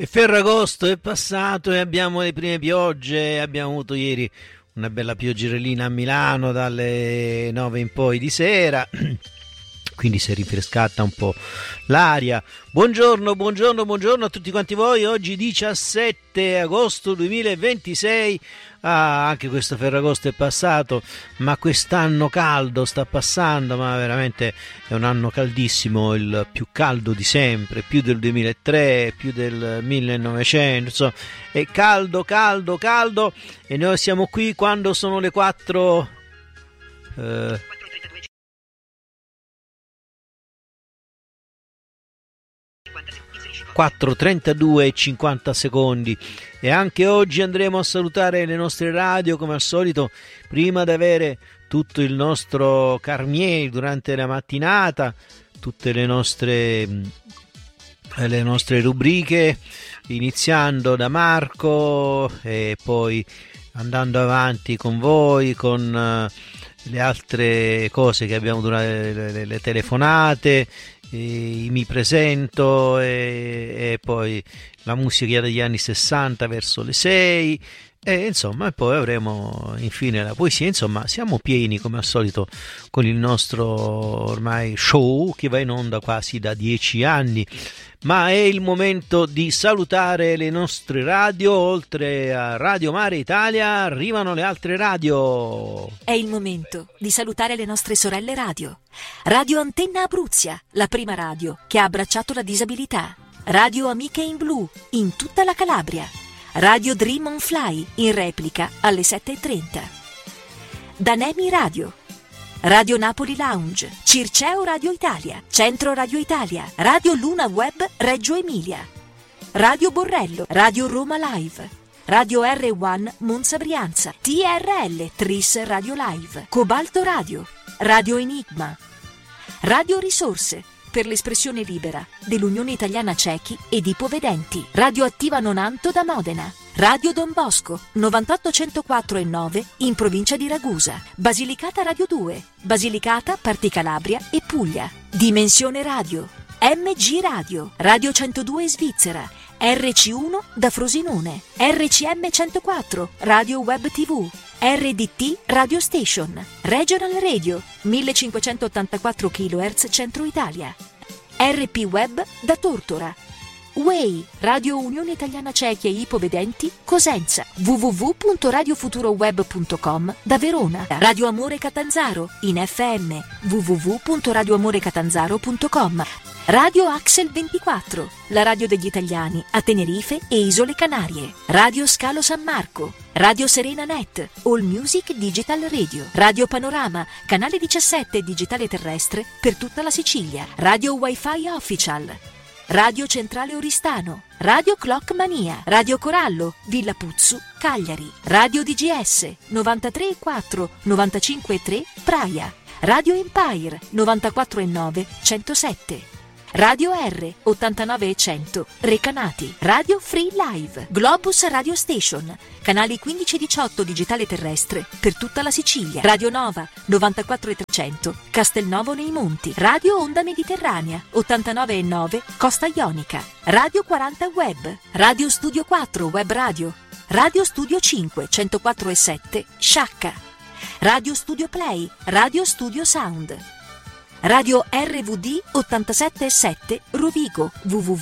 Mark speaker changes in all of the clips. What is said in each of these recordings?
Speaker 1: E Ferragosto è passato e abbiamo le prime piogge. Abbiamo avuto ieri una bella pioggerellina a Milano dalle 9 in poi di sera, quindi si è rinfrescata un po' l'aria. Buongiorno a tutti quanti voi. Oggi 17 agosto 2026. Anche questo Ferragosto è passato, ma quest'anno caldo sta passando, ma veramente è un anno caldissimo, il più caldo di sempre, più del 2003, più del 1900, insomma, è caldo, e noi siamo qui quando sono le 4... 4:32 e 50 secondi. E anche oggi andremo a salutare le nostre radio come al solito, prima di avere tutto il nostro carmier durante la mattinata, tutte le nostre rubriche, iniziando da Marco e poi andando avanti con voi con le altre cose che abbiamo durante le telefonate, mi presento e poi la musica degli anni 60 verso le 6 e insomma, e poi avremo infine la poesia. Insomma, siamo pieni come al solito con il nostro ormai show che va in onda quasi da 10 anni. Ma è il momento di salutare le nostre radio. Oltre a Radio Mare Italia arrivano le altre radio.
Speaker 2: È il momento di salutare le nostre sorelle radio. Radio Antenna Abruzia, la prima radio che ha abbracciato la disabilità. Radio Amiche in Blu, in tutta la Calabria. Radio Dream on Fly, in replica alle 7:30. Danemi Radio. Radio Napoli Lounge, Circeo Radio Italia, Centro Radio Italia, Radio Luna Web Reggio Emilia, Radio Borrello, Radio Roma Live, Radio R1 Monza Brianza, TRL Tris Radio Live, Cobalto Radio, Radio Enigma, Radio Risorse per l'espressione libera dell'Unione Italiana Cechi ed Ipovedenti, Radio Attiva Nonanto da Modena, Radio Don Bosco 98.104 e 9 in provincia di Ragusa, Basilicata Radio 2, Basilicata, Parti Calabria e Puglia, Dimensione Radio, MG Radio, Radio 102 Svizzera, RC1 da Frosinone, RCM 104, Radio Web TV, RDT Radio Station, Regional Radio 1584 kHz Centro Italia, RP Web da Tortora, Way, Radio Unione Italiana Cechi e Ipovedenti, Cosenza, www.radiofuturo.web.com da Verona, Radio Amore Catanzaro, in FM, www.radioamorecatanzaro.com, Radio Axel 24, la radio degli italiani a Tenerife e Isole Canarie, Radio Scalo San Marco, Radio Serena Net, All Music Digital Radio, Radio Panorama, canale 17 digitale terrestre per tutta la Sicilia, Radio Wi-Fi Official, Radio Centrale Oristano, Radio Clock Mania, Radio Corallo, Villa Puzzu, Cagliari, Radio DGS 93.4, 95.3 Praia, Radio Empire 94.9, 107, Radio R 89.100 Recanati, Radio Free Live, Globus Radio Station, canali 15 e 18 digitale terrestre per tutta la Sicilia, Radio Nova 94.300 Castelnuovo nei Monti, Radio Onda Mediterranea 89.9 Costa Ionica, Radio 40 Web, Radio Studio 4 Web Radio, Radio Studio 5 104.7 Sciacca, Radio Studio Play, Radio Studio Sound, Radio RVD 87.7 Rovigo,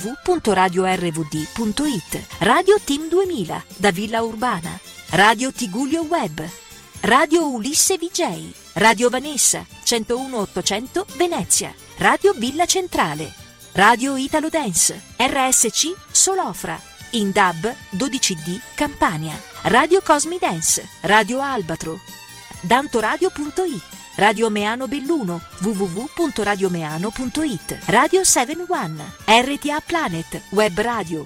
Speaker 2: www.radiorvd.it, Radio Team 2000 da Villa Urbana, Radio Tigullio Web, Radio Ulisse VJ, Radio Vanessa 101.800 Venezia, Radio Villa Centrale, Radio Italo Dance, RSC Solofra, in DAB 12D Campania, Radio Cosmi Dance, Radio Albatro, dantoradio.it, Radio Meano Belluno, www.radiomeano.it, Radio 71, RTA Planet, web radio,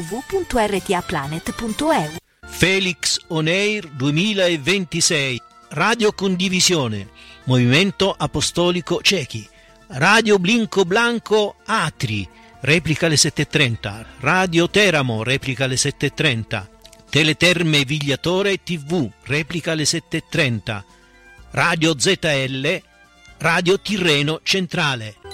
Speaker 2: www.rtaplanet.eu.
Speaker 1: Felix On Air 2026, Radio Condivisione, Movimento Apostolico Cechi, Radio Blinco Blanco Atri, replica alle 7.30, Radio Teramo, replica alle 7.30, Teleterme Vigliatore TV, replica alle 7.30, Radio ZL, Radio Tirreno Centrale,